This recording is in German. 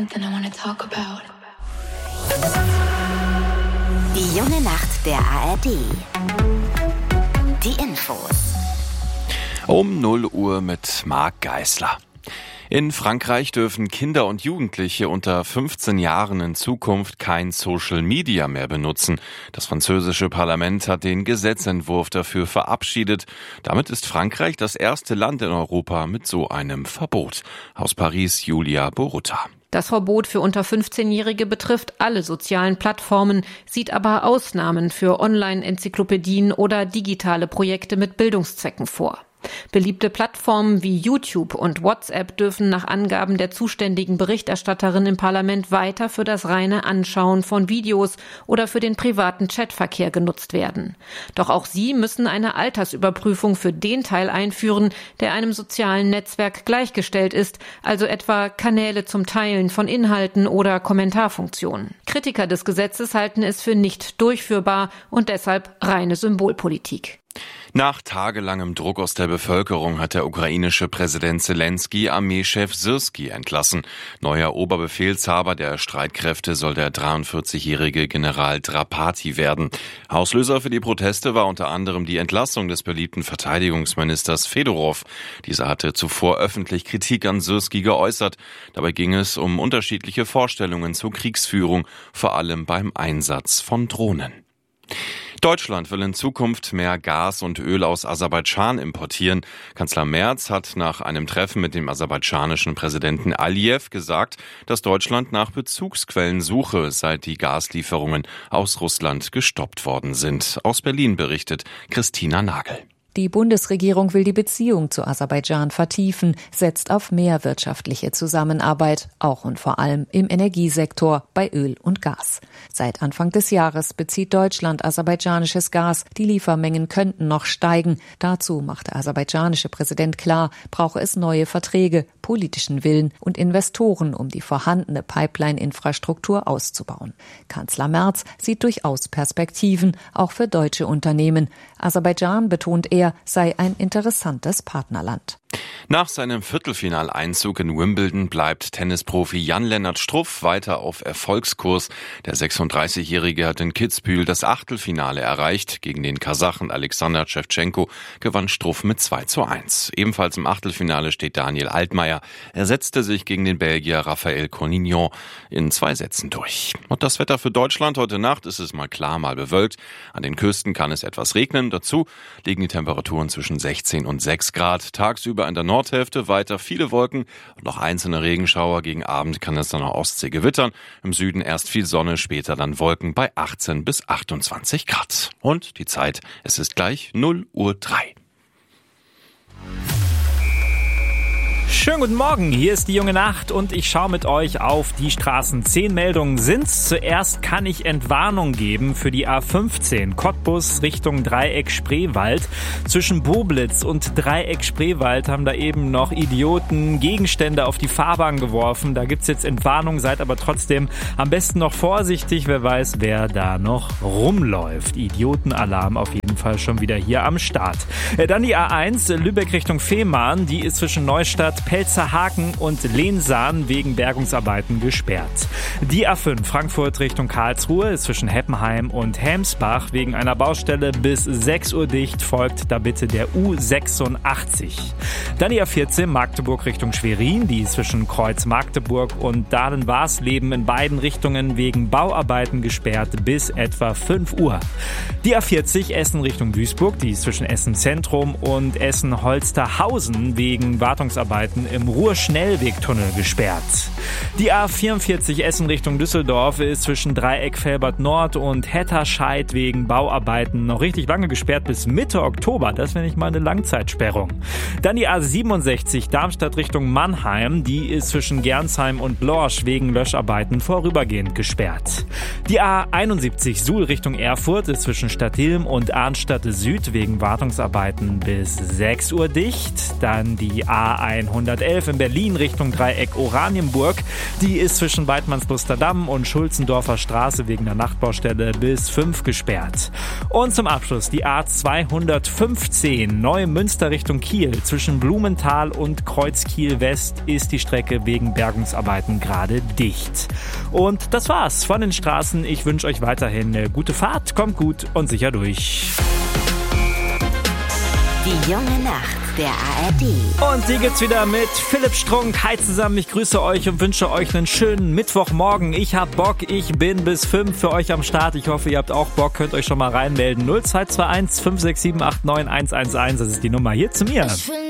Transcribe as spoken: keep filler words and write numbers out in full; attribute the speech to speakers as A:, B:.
A: something I want to talk about.
B: Die junge Nacht der A R D. Die Infos.
C: Um null Uhr mit Marc Geisler. In Frankreich dürfen Kinder und Jugendliche unter fünfzehn Jahren in Zukunft kein Social Media mehr benutzen. Das französische Parlament hat den Gesetzentwurf dafür verabschiedet. Damit ist Frankreich das erste Land in Europa mit so einem Verbot. Aus Paris, Julia Borutta.
D: Das Verbot für unter fünfzehnjährige betrifft alle sozialen Plattformen, sieht aber Ausnahmen für Online-Enzyklopädien oder digitale Projekte mit Bildungszwecken vor. Beliebte Plattformen wie YouTube und WhatsApp dürfen nach Angaben der zuständigen Berichterstatterin im Parlament weiter für das reine Anschauen von Videos oder für den privaten Chatverkehr genutzt werden. Doch auch sie müssen eine Altersüberprüfung für den Teil einführen, der einem sozialen Netzwerk gleichgestellt ist, also etwa Kanäle zum Teilen von Inhalten oder Kommentarfunktionen. Kritiker des Gesetzes halten es für nicht durchführbar und deshalb reine Symbolpolitik.
C: Nach tagelangem Druck aus der Bevölkerung hat der ukrainische Präsident Zelensky Armeechef Syrskij entlassen. Neuer Oberbefehlshaber der Streitkräfte soll der dreiundvierzigjährige General Drapati werden. Auslöser für die Proteste war unter anderem die Entlassung des beliebten Verteidigungsministers Fedorov. Dieser hatte zuvor öffentlich Kritik an Syrskij geäußert. Dabei ging es um unterschiedliche Vorstellungen zur Kriegsführung, vor allem beim Einsatz von Drohnen. Deutschland will in Zukunft mehr Gas und Öl aus Aserbaidschan importieren. Kanzler Merz hat nach einem Treffen mit dem aserbaidschanischen Präsidenten Aliyev gesagt, dass Deutschland nach Bezugsquellen suche, seit die Gaslieferungen aus Russland gestoppt worden sind. Aus Berlin berichtet Christina Nagel.
E: Die Bundesregierung will die Beziehung zu Aserbaidschan vertiefen, setzt auf mehr wirtschaftliche Zusammenarbeit, auch und vor allem im Energiesektor bei Öl und Gas. Seit Anfang des Jahres bezieht Deutschland aserbaidschanisches Gas. Die Liefermengen könnten noch steigen. Dazu macht der aserbaidschanische Präsident klar, brauche es neue Verträge, politischen Willen und Investoren, um die vorhandene Pipeline-Infrastruktur auszubauen. Kanzler Merz sieht durchaus Perspektiven, auch für deutsche Unternehmen. Aserbaidschan, betont er, sei ein interessantes Partnerland.
C: Nach seinem Viertelfinaleinzug in Wimbledon bleibt Tennisprofi Jan-Lennart Struff weiter auf Erfolgskurs. Der sechsunddreißigjährige hat in Kitzbühel das Achtelfinale erreicht. Gegen den Kasachen Alexander Schewtschenko gewann Struff mit zwei zu eins. Ebenfalls im Achtelfinale steht Daniel Altmaier. Er setzte sich gegen den Belgier Raphael Cornignon in zwei Sätzen durch. Und das Wetter für Deutschland: heute Nacht ist es mal klar, mal bewölkt. An den Küsten kann es etwas regnen. Dazu liegen die Temperaturen zwischen sechzehn und sechs Grad. Tagsüber in der Nordhälfte weiter viele Wolken und noch einzelne Regenschauer. Gegen Abend kann es dann auch Ostsee gewittern. Im Süden erst viel Sonne, später dann Wolken bei achtzehn bis achtundzwanzig Grad. Und die Zeit, es ist gleich null Uhr drei.
F: Schönen guten Morgen, hier ist die junge Nacht und ich schaue mit euch auf die Straßen. Zehn Meldungen sind's. Zuerst kann ich Entwarnung geben für die A fünfzehn Cottbus Richtung Dreieck Spreewald. Zwischen Boblitz und Dreieck Spreewald haben da eben noch Idioten Gegenstände auf die Fahrbahn geworfen. Da gibt's jetzt Entwarnung, seid aber trotzdem am besten noch vorsichtig. Wer weiß, wer da noch rumläuft. Idiotenalarm auf jeden Fall schon wieder hier am Start. Dann die A eins Lübeck Richtung Fehmarn. Die ist zwischen Neustadt, Pelzerhaken und Lehnsahn wegen Bergungsarbeiten gesperrt. Die A fünf Frankfurt Richtung Karlsruhe ist zwischen Heppenheim und Helmsbach wegen einer Baustelle bis sechs Uhr dicht, folgt da bitte der U sechsundachtzig. Dann die A vierzehn Magdeburg Richtung Schwerin, die ist zwischen Kreuz Magdeburg und Dahlen-Warsleben in beiden Richtungen wegen Bauarbeiten gesperrt bis etwa fünf Uhr. Die A vierzig Essen Richtung Duisburg, die ist zwischen Essen Zentrum und Essen Holsterhausen wegen Wartungsarbeiten im Ruhr-Schnellwegtunnel gesperrt. Die A vierundvierzig Essen Richtung Düsseldorf ist zwischen Dreieck Velbert Nord und Hetterscheid wegen Bauarbeiten noch richtig lange gesperrt bis Mitte Oktober. Das wäre nicht mal eine Langzeitsperrung. Dann die A siebenundsechzig Darmstadt Richtung Mannheim. Die ist zwischen Gernsheim und Lorsch wegen Löscharbeiten vorübergehend gesperrt. Die A einundsiebzig Suhl Richtung Erfurt ist zwischen Stadtilm und Arnstadt Süd wegen Wartungsarbeiten bis sechs Uhr dicht. Dann die A hundert zweihundertelf in Berlin Richtung Dreieck Oranienburg. Die ist zwischen Weidmannsluster Damm und Schulzendorfer Straße wegen der Nachtbaustelle bis fünf gesperrt. Und zum Abschluss die A zweihundertfünfzehn Neumünster Richtung Kiel. Zwischen Blumenthal und Kreuzkiel West ist die Strecke wegen Bergungsarbeiten gerade dicht. Und das war's von den Straßen. Ich wünsche euch weiterhin eine gute Fahrt, kommt gut und sicher durch.
B: Die junge Nacht der A R D.
F: Und die gibt's wieder mit Philipp Strunk. Hi zusammen, ich grüße euch und wünsche euch einen schönen Mittwochmorgen. Ich hab Bock, ich bin bis fünf für euch am Start. Ich hoffe, ihr habt auch Bock, könnt euch schon mal reinmelden. null zwei zwei eins fünf sechs sieben acht neun eins eins eins, das ist die Nummer hier zu mir.